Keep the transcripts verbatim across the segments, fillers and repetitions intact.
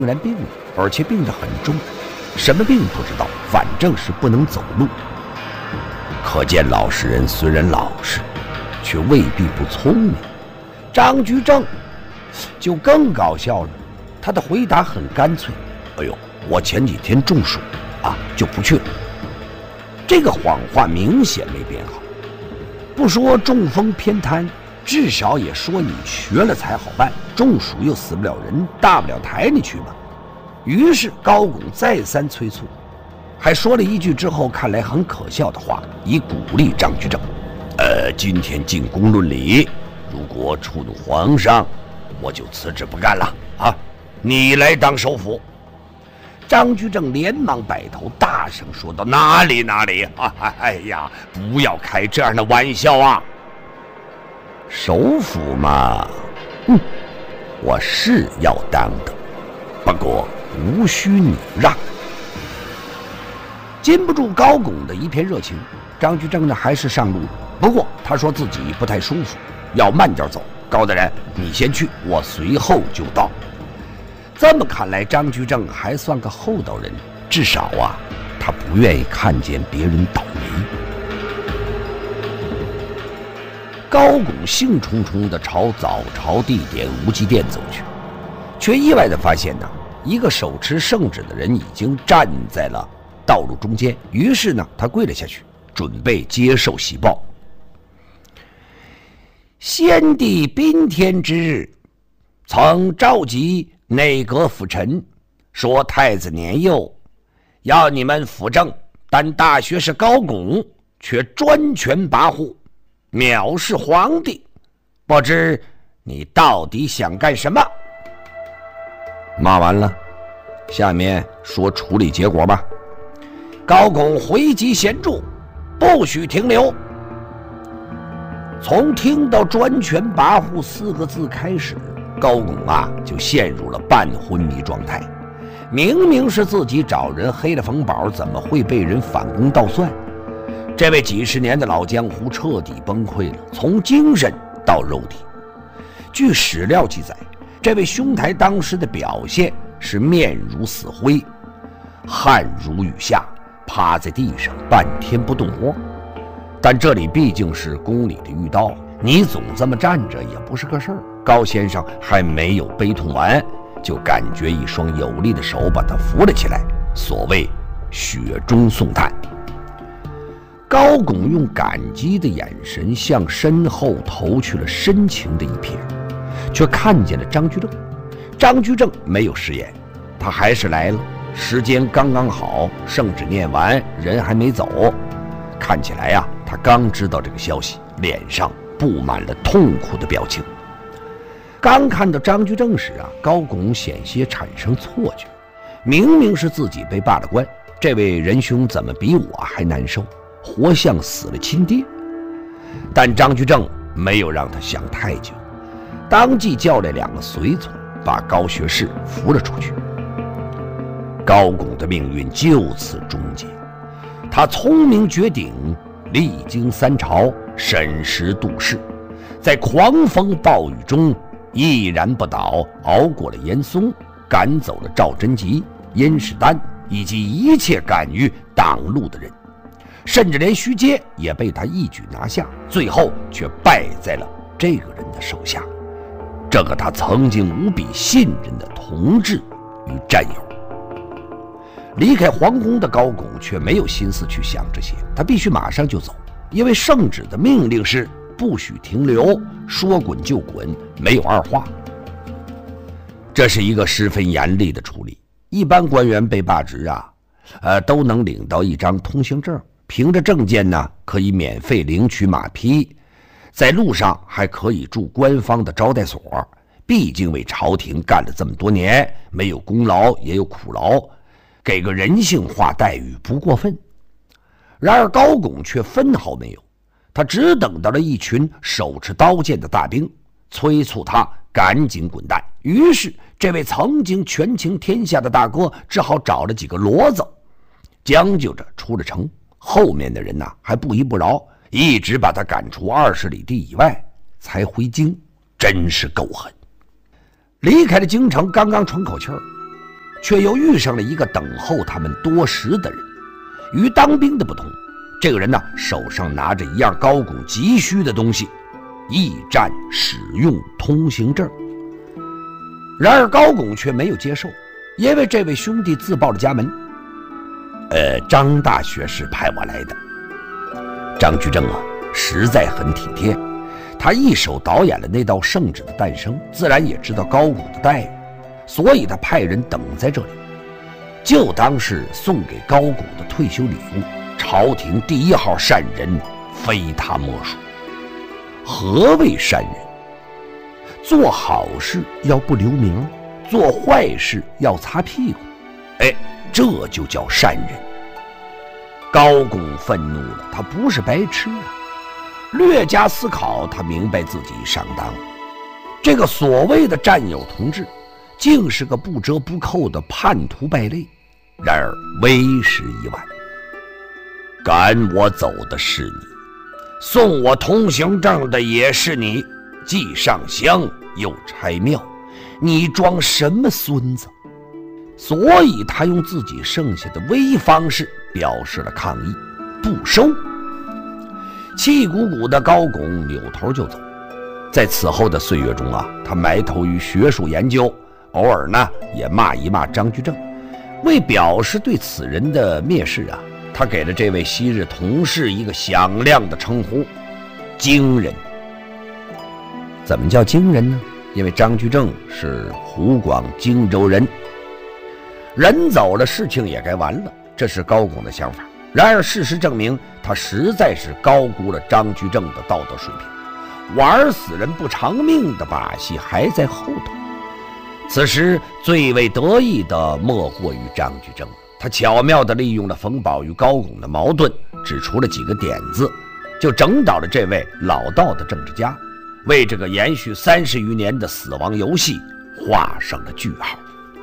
然病了，而且病得很重，什么病不知道，反正是不能走路。可见老实人虽然老实，却未必不聪明。张居正就更搞笑了，他的回答很干脆：“哎呦，我前几天中暑啊，就不去了。”这个谎话明显没编好，不说中风偏瘫，至少也说你学了才好办，中暑又死不了人，大不了抬你去嘛。于是高拱再三催促，还说了一句之后看来很可笑的话，以鼓励张居正：“呃，今天进宫论礼，如果触怒皇上，我就辞职不干了啊！你来当首辅。”张居正连忙摆头，大声说道：“哪里哪里啊！哎呀，不要开这样的玩笑啊！首辅嘛，嗯，我是要当的，不过无需你让。”禁不住高拱的一片热情，张居正呢还是上路了。不过他说自己不太舒服，要慢点走。高大人，你先去，我随后就到。这么看来，张居正还算个厚道人，至少啊，他不愿意看见别人倒霉。高拱兴冲冲地朝早朝地点无极殿走去，却意外地发现呢，一个手持圣旨的人已经站在了道路中间。于是呢，他跪了下去，准备接受喜报。先帝宾天之日，曾召集内阁辅臣，说太子年幼，要你们辅政，但大学士高拱却专权跋扈，藐视皇帝，不知你到底想干什么？骂完了，下面说处理结果吧。高拱回击贤助，不许停留。从听到专权跋扈四个字开始，高拱啊就陷入了半昏迷状态。明明是自己找人黑了冯保，怎么会被人反攻倒算？这位几十年的老江湖彻底崩溃了，从精神到肉体。据史料记载，这位兄台当时的表现是面如死灰，汗如雨下，趴在地上半天不动活。但这里毕竟是宫里的御刀，你总这么站着也不是个事儿。高先生还没有悲痛完，就感觉一双有力的手把他扶了起来，所谓雪中送炭。高拱用感激的眼神向身后投去了深情的一瞥，却看见了张居正。张居正没有食言，他还是来了，时间刚刚好，圣旨念完，人还没走。看起来呀、啊，他刚知道这个消息，脸上布满了痛苦的表情。刚看到张居正时啊，高拱险些产生错觉，明明是自己被罢了官，这位仁兄怎么比我还难受，活像死了亲爹。但张居正没有让他想太久，当即叫来两个随从，把高学士扶了出去。高拱的命运就此终结。他聪明绝顶，历经三朝，审时度势，在狂风暴雨中毅然不倒，熬过了严嵩，赶走了赵贞吉、殷世丹以及一切敢于挡路的人，甚至连徐阶也被他一举拿下，最后却败在了这个人的手下，这个他曾经无比信任的同志与战友。离开皇宫的高拱却没有心思去想这些，他必须马上就走，因为圣旨的命令是不许停留，说滚就滚，没有二话。这是一个十分严厉的处理。一般官员被罢职啊，呃，都能领到一张通行证，凭着证件呢，可以免费领取马匹，在路上还可以住官方的招待所。毕竟为朝廷干了这么多年，没有功劳也有苦劳，给个人性化待遇不过分。然而高拱却分毫没有，他只等到了一群手持刀剑的大兵，催促他赶紧滚蛋。于是这位曾经权倾天下的大哥只好找了几个骡子，将就着出了城。后面的人呐、啊、还不依不饶，一直把他赶出二十里地以外才回京，真是够狠。离开了京城，刚刚喘口气儿， 却又遇上了一个等候他们多时的人。与当兵的不同，这个人呢，手上拿着一样高拱急需的东西——驿站使用通行证。然而高拱却没有接受，因为这位兄弟自报了家门：“呃，张大学士派我来的。”张居正啊，实在很体贴，他一手导演了那道圣旨的诞生，自然也知道高拱的待遇，所以他派人等在这里，就当是送给高拱的退休礼物。朝廷第一号善人，非他莫属。何谓善人？做好事要不留名，做坏事要擦屁股，哎，这就叫善人。高拱愤怒了，他不是白痴啊。略加思考，他明白自己上当。这个所谓的战友同志，竟是个不折不扣的叛徒败类。然而为时已晚，赶我走的是你，送我通行证的也是你，既上香又拆庙，你装什么孙子？所以他用自己剩下的唯一方式表示了抗议：不收。气鼓鼓的高拱扭头就走。在此后的岁月中啊，他埋头于学术研究，偶尔呢也骂一骂张居正。为表示对此人的蔑视啊，他给了这位昔日同事一个响亮的称呼——京人。怎么叫京人呢？因为张居正是湖广荆州人。人走了，事情也该完了，这是高拱的想法。然而事实证明，他实在是高估了张居正的道德水平，玩死人不偿命的把戏还在后头。此时最为得意的莫过于张居正，他巧妙地利用了冯保与高拱的矛盾，指出了几个点子，就整倒了这位老道的政治家，为这个延续三十余年的死亡游戏画上了句号。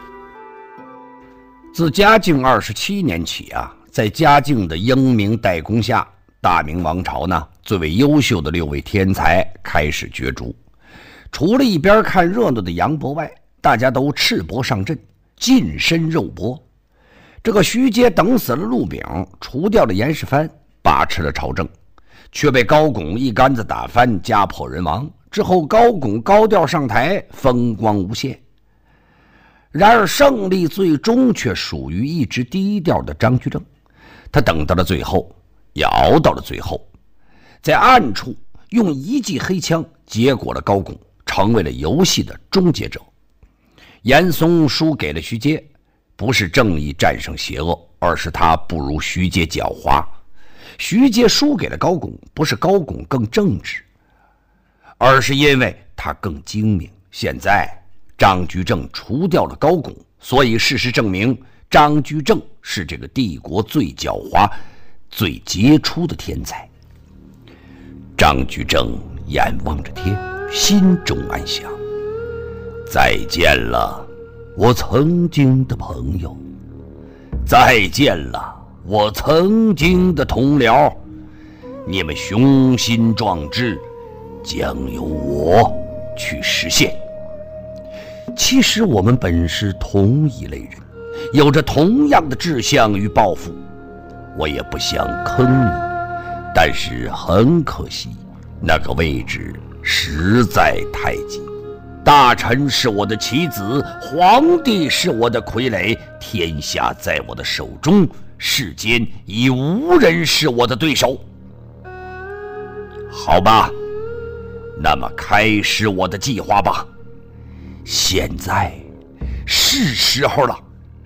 自嘉靖二十七年起啊，在嘉靖的英明代工下，大明王朝呢最为优秀的六位天才开始角逐。除了一边看热闹的杨博外，大家都赤膊上阵，近身肉搏。这个徐阶等死了陆炳，除掉了严世蕃，把持了朝政，却被高拱一竿子打翻，家破人亡。之后高拱高调上台，风光无限。然而胜利最终却属于一直低调的张居正，他等到了最后，也熬到了最后，在暗处用一记黑枪结果了高拱，成为了游戏的终结者。严嵩输给了徐阶，不是正义战胜邪恶，而是他不如徐阶狡猾。徐阶输给了高拱，不是高拱更正直，而是因为他更精明。现在张居正除掉了高拱，所以事实证明张居正是这个帝国最狡猾、最杰出的天才。张居正眼望着天，心中暗想：再见了，我曾经的朋友；再见了，我曾经的同僚。你们雄心壮志，将由我去实现。其实我们本是同一类人，有着同样的志向与抱负。我也不想坑你，但是很可惜，那个位置实在太挤。大臣是我的棋子，皇帝是我的傀儡，天下在我的手中，世间已无人是我的对手。好吧，那么开始我的计划吧。现在是时候了。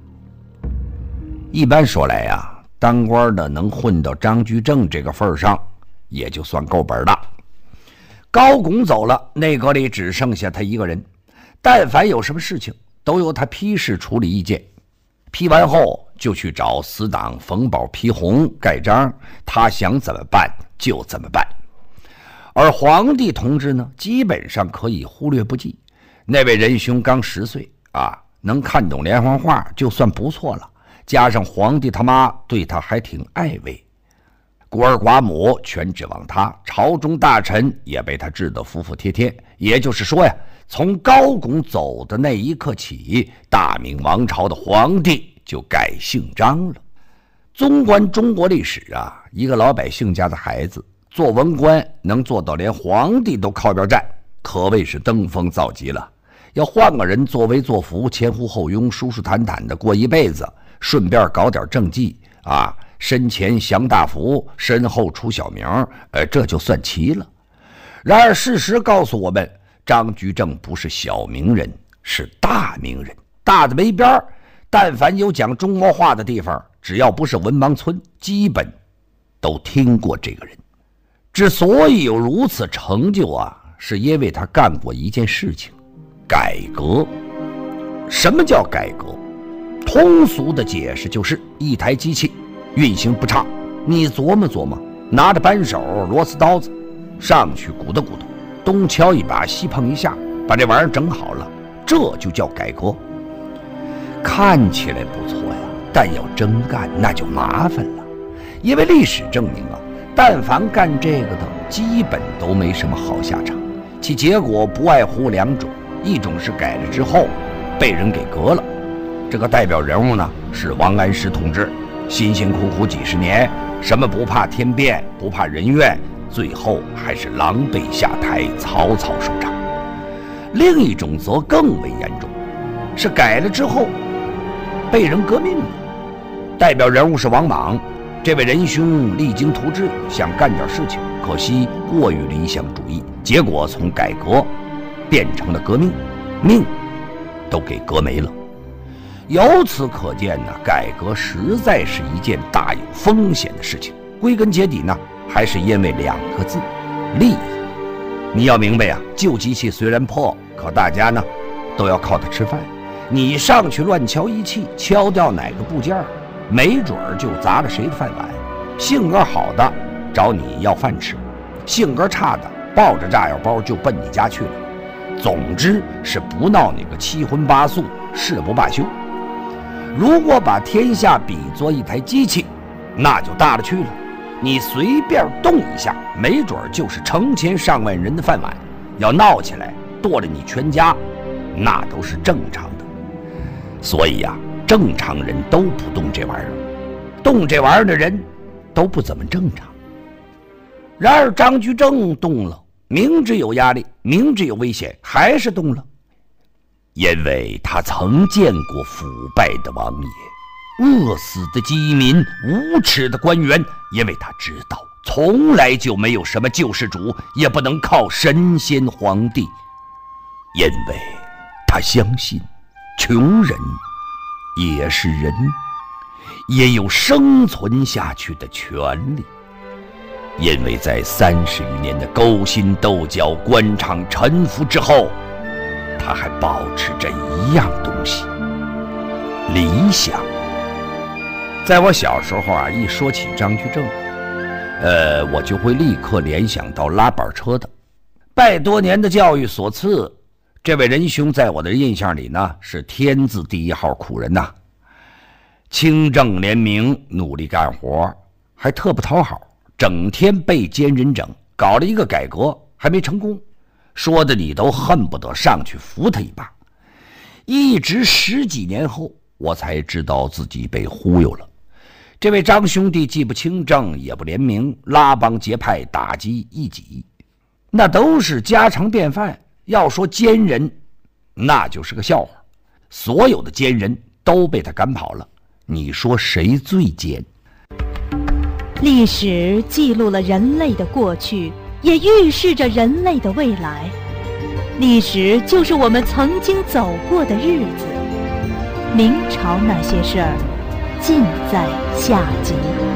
一般说来呀、啊，当官的能混到张居正这个份上，也就算够本了。高拱走了，内阁里只剩下他一个人，但凡有什么事情，都由他批示处理意见。批完后就去找死党冯保批红盖章，他想怎么办就怎么办。而皇帝同志呢，基本上可以忽略不计。那位仁兄刚十岁啊，能看懂连环画就算不错了，加上皇帝他妈对他还挺爱卫，孤儿寡母全指望他，朝中大臣也被他治得服服帖帖， 也就是说呀，从高拱走的那一刻起，大明王朝的皇帝就改姓张了。纵观中国历史啊，一个老百姓家的孩子做文官能做到连皇帝都靠边站，可谓是登峰造极了。要换个人作威作福，前呼后拥，舒舒坦坦的过一辈子，顺便搞点政绩啊，身前享大福，身后出小名，呃，这就算齐了。然而事实告诉我们，张居正不是小名人，是大名人，大的没边儿。但凡有讲中国话的地方，只要不是文盲村，基本都听过这个人。之所以有如此成就啊，是因为他干过一件事情，改革。什么叫改革？通俗的解释就是一台机器运行不畅，你琢磨琢磨，拿着扳手螺丝刀子上去鼓捣鼓捣，东敲一把西碰一下，把这玩意儿整好了，这就叫改革。看起来不错呀，但要真干那就麻烦了。因为历史证明啊，但凡干这个的基本都没什么好下场，其结果不外乎两种，一种是改了之后被人给革了，这个代表人物呢是王安石同志，辛辛苦苦几十年，什么不怕天变不怕人怨，最后还是狼狈下台，草草收场。另一种则更为严重，是改了之后被人革命了，代表人物是王莽，这位仁兄励精图治，想干点事情，可惜过于理想主义，结果从改革变成了革命，命都给革没了。由此可见呢，改革实在是一件大有风险的事情。归根结底呢，还是因为两个字：利益。你要明白啊，旧机器虽然破，可大家呢都要靠它吃饭。你上去乱敲一气，敲掉哪个部件，没准儿就砸了谁的饭碗。性格好的找你要饭吃，性格差的抱着炸药包就奔你家去了。总之是不闹你个七荤八素，誓不罢休。如果把天下比作一台机器，那就大了去了。你随便动一下，没准就是成千上万人的饭碗。要闹起来，剁了你全家，那都是正常的。所以呀、啊，正常人都不动这玩意儿，动这玩意儿的人都不怎么正常。然而张居正动了，明知有压力，明知有危险，还是动了。因为他曾见过腐败的王爷，饿死的饥民，无耻的官员，因为他知道从来就没有什么救世主，也不能靠神仙皇帝，因为他相信穷人也是人，也有生存下去的权利。因为在三十余年的勾心斗角、官场沉浮之后，他还保持着一样东西——理想。在我小时候啊，一说起张居正，呃，我就会立刻联想到拉板车的。拜多年的教育所赐，这位仁兄在我的印象里呢，是天字第一号苦人呐，清正廉明，努力干活，还特不讨好，整天被奸人整，搞了一个改革还没成功，说的你都恨不得上去扶他一把。一直十几年后，我才知道自己被忽悠了。这位张兄弟既不清正也不廉明，拉帮结派，打击异己，那都是家常便饭。要说奸人，那就是个笑话，所有的奸人都被他赶跑了，你说谁最奸？ 历史记录了人类的过去，也预示着人类的未来。历史就是我们曾经走过的日子。明朝那些事儿，尽在下集。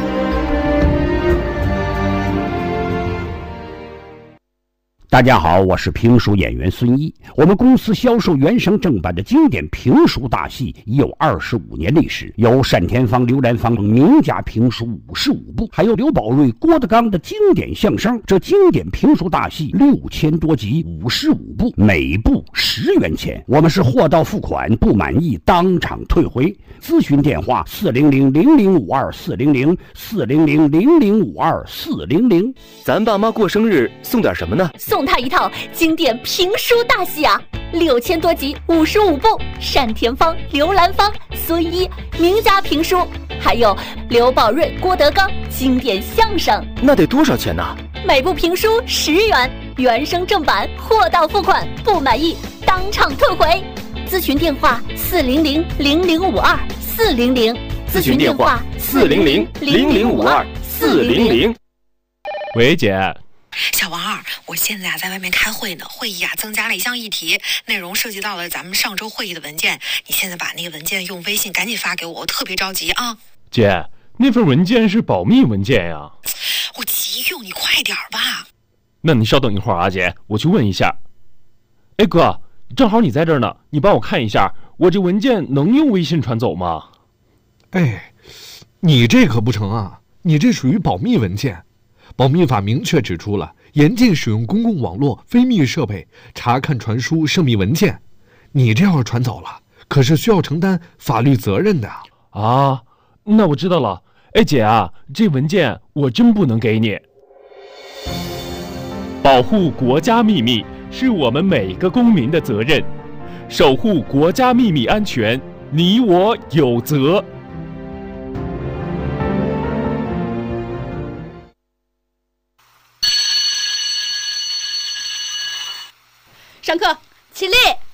大家好，我是评书演员孙一。我们公司销售原声正版的经典评书大戏已有二十五年历史，有单田芳、刘兰芳等名家评书五十五部，还有刘宝瑞、郭德纲的经典相声。这经典评书大戏六千多集，五十五部，每部十元钱。我们是货到付款，不满意当场退回。咨询电话：四零零零零五二四零零四零零零零五二四零零。 咱爸妈过生日送点什么呢？ 送重踏一套经典评书大戏啊，六千多集，五十五部，单田芳、刘兰芳、孙一名家评书，还有刘宝瑞、郭德纲经典相声。 那得多少钱呢？ 每部评书十元，原声正版，货到付款，不满意当场退回。咨询电话四零零零零五二四零零， 咨询电话四零零零零五二四零零。 喂，姐。 小王二，我现在啊在外面开会呢，会议啊增加了一项议题，内容涉及到了咱们上周会议的文件，你现在把那个文件用微信赶紧发给我，我特别着急啊。 姐，那份文件是保密文件呀。 我急用，你快点吧。 那你稍等一会儿啊，姐，我去问一下。哎哥，正好你在这儿呢，你帮我看一下，我这文件能用微信传走吗？ 哎，你这可不成啊，你这属于保密文件。保密法明确指出了，严禁使用公共网络、非密设备查看、传输涉密文件。你这要是传走了，可是需要承担法律责任的啊。那我知道了。哎姐啊，这文件我真不能给你。保护国家秘密是我们每个公民的责任，守护国家秘密安全，你我有责。 上课，起立。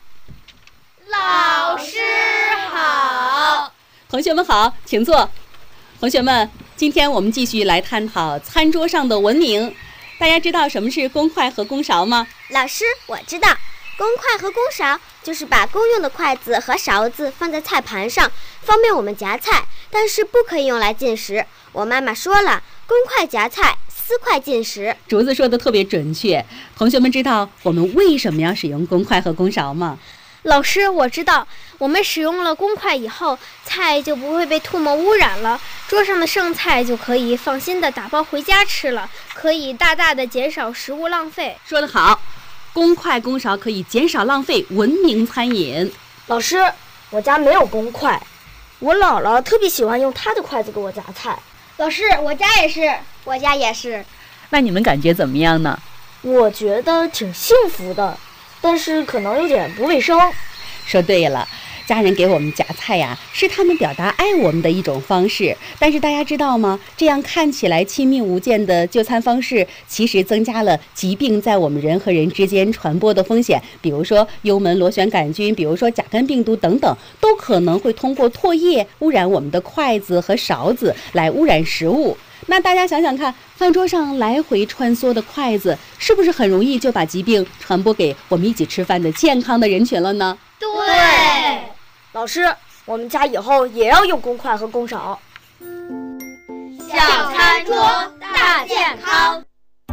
老师好。 同学们好，请坐。同学们，今天我们继续来探讨餐桌上的文明。大家知道什么是公筷和公勺吗？ 老师，我知道，公筷和公勺就是把公用的筷子和勺子放在菜盘上，方便我们夹菜，但是不可以用来进食。我妈妈说了，公筷夹菜，私筷进食。 竹子说的特别准确。同学们知道我们为什么要使用公筷和公勺吗？ 老师，我知道，我们使用了公筷以后，菜就不会被唾沫污染了，桌上的剩菜就可以放心的打包回家吃了，可以大大的减少食物浪费。 说得好，公筷公勺可以减少浪费，文明餐饮。 老师，我家没有公筷，我姥姥特别喜欢用她的筷子给我夹菜。 老师，我家也是， 我家也是。 那你们感觉怎么样呢？ 我觉得挺幸福的，但是可能有点不卫生。 说对了，家人给我们夹菜呀，是他们表达爱我们的一种方式。但是大家知道吗？这样看起来亲密无间的就餐方式，其实增加了疾病在我们人和人之间传播的风险。比如说幽门螺旋杆菌，比如说甲肝病毒等等，都可能会通过唾液污染我们的筷子和勺子，来污染食物。那大家想想看，饭桌上来回穿梭的筷子，是不是很容易就把疾病传播给我们一起吃饭的健康的人群了呢？ 对，老师，我们家以后也要用公筷和公勺。 小餐桌大健康。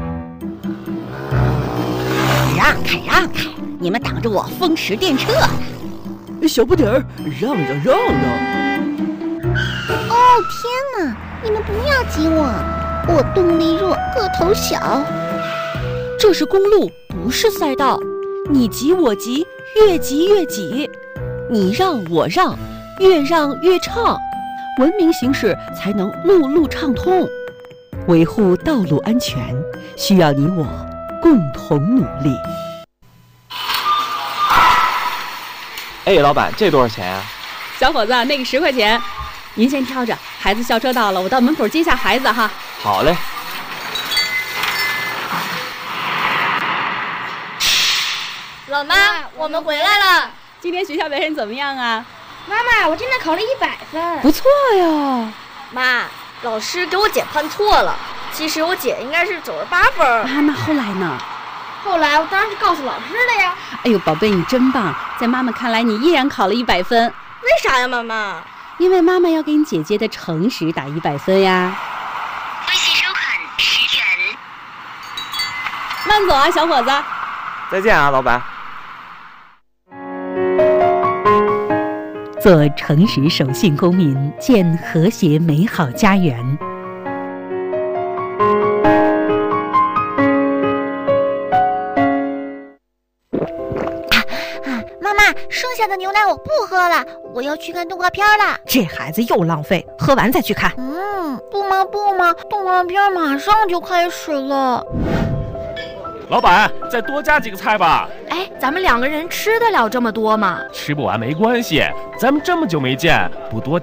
让开让开，你们挡着我风驰电掣呢！ 小不点儿，让让让让！ 哦天哪，你们不要挤我，我动力弱，个头小。 这是公路，不是赛道，你挤我挤，越挤越挤，你让我让，越让越畅，文明行驶才能路路畅通。维护道路安全，需要你我共同努力。 哎，老板，这多少钱啊？ 小伙子，那个十块钱，您先挑着。孩子校车到了，我到门口接下孩子哈。 好嘞。 老妈，我们回来了。 今天学校表现怎么样啊？ 妈妈，我真的考了一百分。 不错呀。 妈，老师给我减判错了，其实我姐应该是九十八分。 啊，那后来呢？ 后来我当然是告诉老师了呀。 哎呦，宝贝，你真棒！在妈妈看来，你依然考了一百分。 为啥呀，妈妈？ 因为妈妈要给你姐姐的诚实打一百分呀。 微信收款十元。 慢走啊，小伙子。 再见啊，老板。 做诚实守信公民，建和谐美好家园。 剩下的牛奶我不喝了，我要去看动画片了。 这孩子又浪费，喝完再去看。 嗯，不嘛不嘛，动画片马上就开始了。 老板，再多加几个菜吧。 哎，咱们两个人吃得了这么多吗？ 吃不完没关系，咱们这么久没见，不多